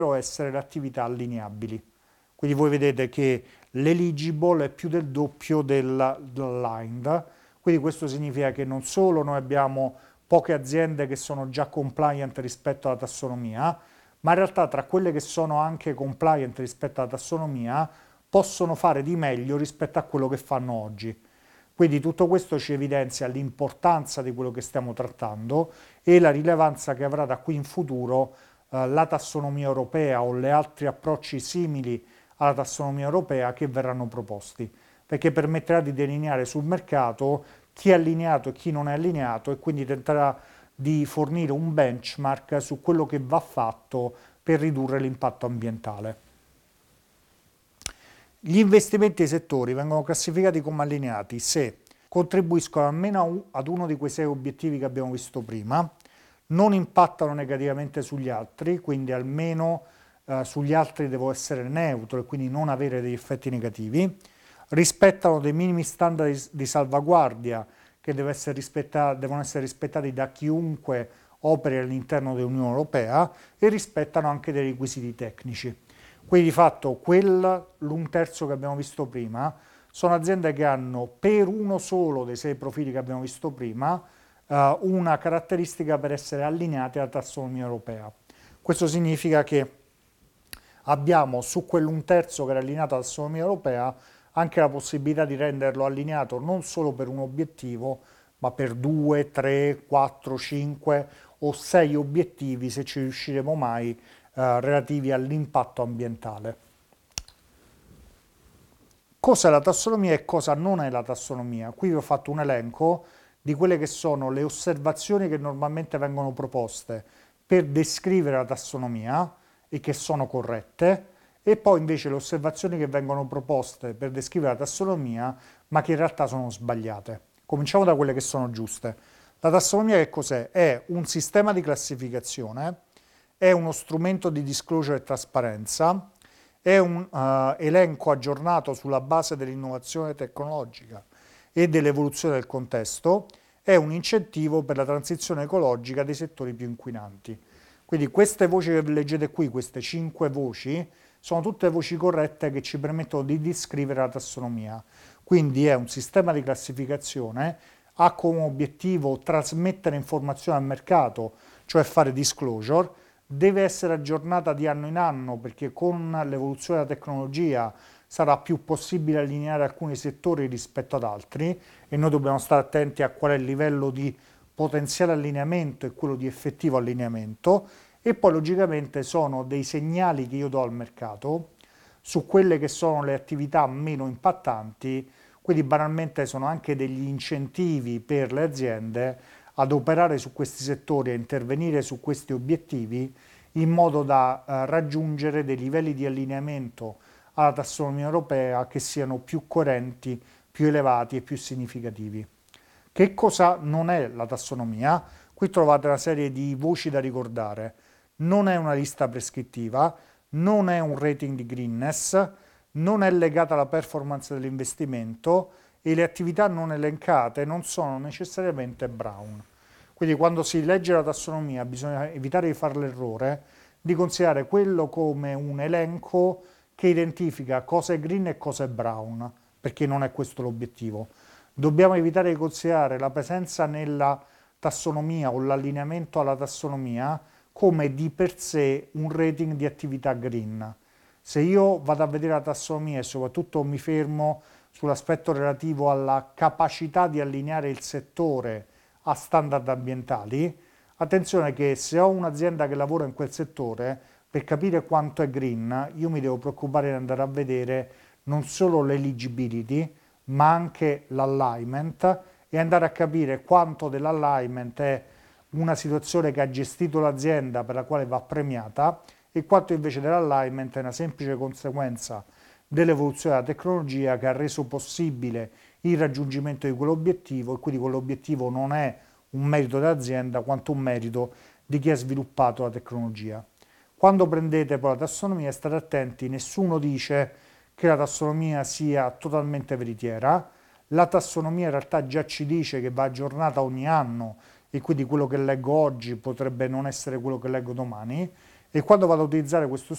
essere le attività allineabili. Quindi voi vedete che l'eligible è più del doppio dell'aligned, quindi questo significa che non solo noi abbiamo poche aziende che sono già compliant rispetto alla tassonomia, ma in realtà tra quelle che sono anche compliant rispetto alla tassonomia possono fare di meglio rispetto a quello che fanno oggi. Quindi tutto questo ci evidenzia l'importanza di quello che stiamo trattando e la rilevanza che avrà da qui in futuro la tassonomia europea o gli altri approcci simili alla tassonomia europea che verranno proposti, perché permetterà di delineare sul mercato chi è allineato e chi non è allineato e quindi tenterà di fornire un benchmark su quello che va fatto per ridurre l'impatto ambientale. Gli investimenti dei settori vengono classificati come allineati se contribuiscono almeno ad uno di quei 6 obiettivi che abbiamo visto prima, non impattano negativamente sugli altri, quindi almeno sugli altri devo essere neutro e quindi non avere degli effetti negativi, rispettano dei minimi standard di salvaguardia che devono essere rispettati da chiunque operi all'interno dell'Unione Europea e rispettano anche dei requisiti tecnici. Quindi di fatto l'un terzo che abbiamo visto prima sono aziende che hanno per uno solo dei 6 profili che abbiamo visto prima una caratteristica per essere allineati alla tassonomia europea. Questo significa che abbiamo su quell'un terzo che era allineato alla tassonomia europea anche la possibilità di renderlo allineato non solo per un obiettivo, ma per 2, 3, 4, 5 o 6 obiettivi se ci riusciremo mai relativi all'impatto ambientale. Cosa è la tassonomia e cosa non è la tassonomia? Qui vi ho fatto un elenco di quelle che sono le osservazioni che normalmente vengono proposte per descrivere la tassonomia e che sono corrette, e poi invece le osservazioni che vengono proposte per descrivere la tassonomia ma che in realtà sono sbagliate. Cominciamo da quelle che sono giuste. La tassonomia che cos'è? È un sistema di classificazione, è uno strumento di disclosure e trasparenza, è un elenco aggiornato sulla base dell'innovazione tecnologica e dell'evoluzione del contesto, è un incentivo per la transizione ecologica dei settori più inquinanti. Quindi queste voci che leggete qui, queste 5 voci, sono tutte voci corrette che ci permettono di descrivere la tassonomia. Quindi è un sistema di classificazione, ha come obiettivo trasmettere informazioni al mercato, cioè fare disclosure, deve essere aggiornata di anno in anno perché con l'evoluzione della tecnologia sarà più possibile allineare alcuni settori rispetto ad altri e noi dobbiamo stare attenti a qual è il livello di potenziale allineamento e quello di effettivo allineamento, e poi logicamente sono dei segnali che io do al mercato su quelle che sono le attività meno impattanti, quindi banalmente sono anche degli incentivi per le aziende ad operare su questi settori, a intervenire su questi obiettivi in modo da raggiungere dei livelli di allineamento alla tassonomia europea che siano più coerenti, più elevati e più significativi. Che cosa non è la tassonomia? Qui trovate una serie di voci da ricordare. Non è una lista prescrittiva, non è un rating di greenness, non è legata alla performance dell'investimento e le attività non elencate non sono necessariamente brown. Quindi quando si legge la tassonomia bisogna evitare di fare l'errore di considerare quello come un elenco che identifica cosa è green e cosa è brown, perché non è questo l'obiettivo. Dobbiamo evitare di considerare la presenza nella tassonomia o l'allineamento alla tassonomia come di per sé un rating di attività green. Se io vado a vedere la tassonomia e soprattutto mi fermo sull'aspetto relativo alla capacità di allineare il settore a standard ambientali, attenzione che se ho un'azienda che lavora in quel settore, per capire quanto è green, io mi devo preoccupare di andare a vedere non solo l'eligibility, ma anche l'alignment e andare a capire quanto dell'alignment è una situazione che ha gestito l'azienda per la quale va premiata e quanto invece dell'alignment è una semplice conseguenza dell'evoluzione della tecnologia che ha reso possibile il raggiungimento di quell'obiettivo, e quindi quell'obiettivo non è un merito dell'azienda quanto un merito di chi ha sviluppato la tecnologia. Quando prendete poi la tassonomia state attenti, nessuno dice che la tassonomia sia totalmente veritiera, la tassonomia in realtà già ci dice che va aggiornata ogni anno e quindi quello che leggo oggi potrebbe non essere quello che leggo domani, E quando vado ad utilizzare questo